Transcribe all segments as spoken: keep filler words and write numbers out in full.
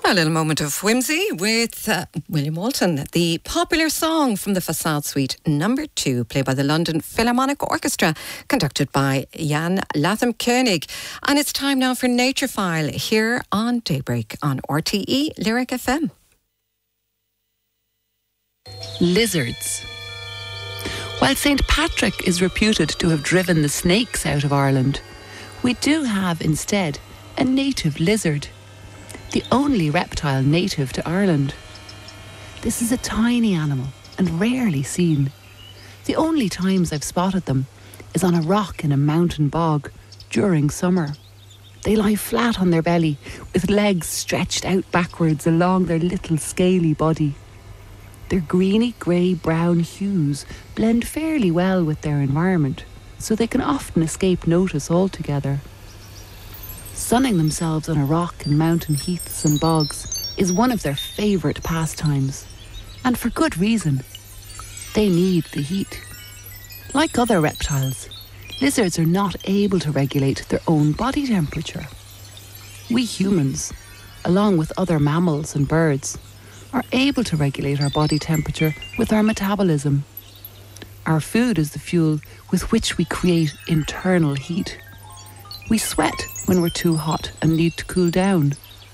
A little moment of whimsy with uh, William Walton, the popular song from the Facade Suite number two, played by the London Philharmonic Orchestra, conducted by Jan Latham Koenig. And it's time now for Nature File here on Daybreak on R T E Lyric F M. Lizards. While Saint Patrick is reputed to have driven the snakes out of Ireland, we do have instead a native lizard, the only reptile native to Ireland. This is a tiny animal and rarely seen. The only times I've spotted them is on a rock in a mountain bog during summer. They lie flat on their belly with legs stretched out backwards along their little scaly body. Their greeny grey-brown hues blend fairly well with their environment, so they can often escape notice altogether. Sunning themselves on a rock in mountain heaths and bogs is one of their favourite pastimes, and for good reason. They need the heat. Like other reptiles, lizards are not able to regulate their own body temperature. We humans, along with other mammals and birds, are able to regulate our body temperature with our metabolism. Our food is the fuel with which we create internal heat. We sweat when we're too hot and need to cool down.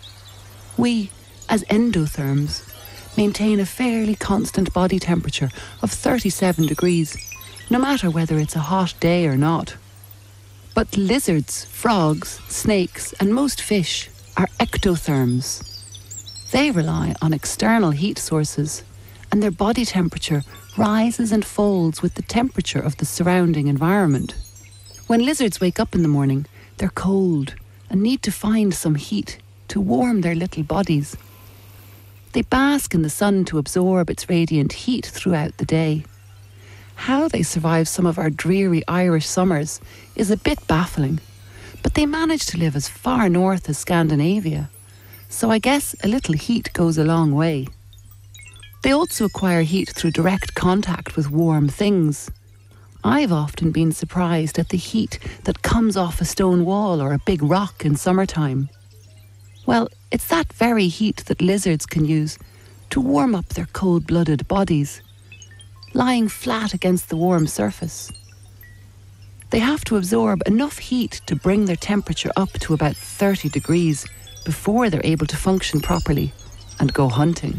We, as endotherms, maintain a fairly constant body temperature of thirty-seven degrees, no matter whether it's a hot day or not. But lizards, frogs, snakes, and most fish are ectotherms. They rely on external heat sources, and their body temperature rises and falls with the temperature of the surrounding environment. When lizards wake up in the morning, they're cold and need to find some heat to warm their little bodies. They bask in the sun to absorb its radiant heat throughout the day. How they survive some of our dreary Irish summers is a bit baffling, but they manage to live as far north as Scandinavia, so I guess a little heat goes a long way. They also acquire heat through direct contact with warm things. I've often been surprised at the heat that comes off a stone wall or a big rock in summertime. Well, it's that very heat that lizards can use to warm up their cold-blooded bodies, lying flat against the warm surface. They have to absorb enough heat to bring their temperature up to about thirty degrees before they're able to function properly and go hunting.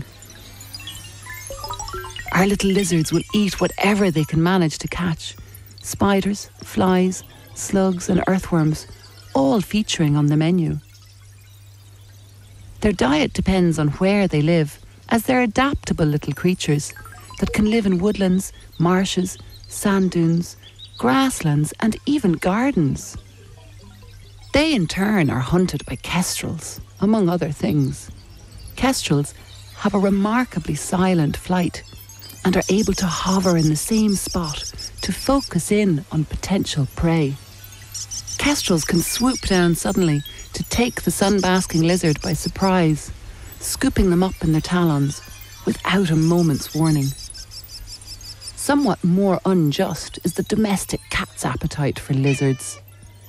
Our little lizards will eat whatever they can manage to catch. Spiders, flies, slugs and earthworms, all featuring on the menu. Their diet depends on where they live, as they're adaptable little creatures that can live in woodlands, marshes, sand dunes, grasslands and even gardens. They in turn are hunted by kestrels, among other things. Kestrels have a remarkably silent flight and are able to hover in the same spot to focus in on potential prey. Kestrels can swoop down suddenly to take the sun-basking lizard by surprise, scooping them up in their talons without a moment's warning. Somewhat more unjust is the domestic cat's appetite for lizards.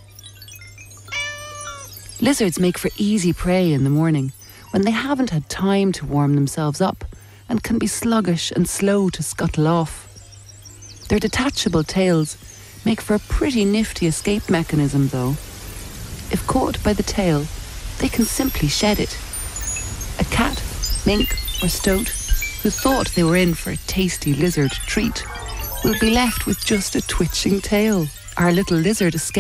Lizards make for easy prey in the morning when they haven't had time to warm themselves up and can be sluggish and slow to scuttle off. Their detachable tails make for a pretty nifty escape mechanism though. If caught by the tail, they can simply shed it. A cat, mink or stoat who thought they were in for a tasty lizard treat will be left with just a twitching tail. Our little lizard escaped